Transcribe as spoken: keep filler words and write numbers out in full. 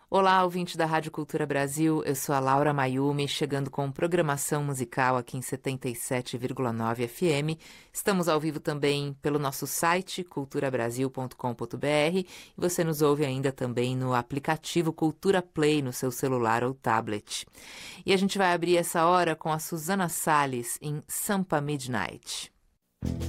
Olá, ouvinte da Rádio Cultura Brasil, eu sou a Laura Mayumi, chegando com programação musical aqui em setenta e sete vírgula nove F M. Estamos ao vivo também pelo nosso site, cultura brasil ponto com ponto b r, e você nos ouve ainda também no aplicativo Cultura Play no seu celular ou tablet. E a gente vai abrir essa hora com a Susana Salles em Sampa Midnight.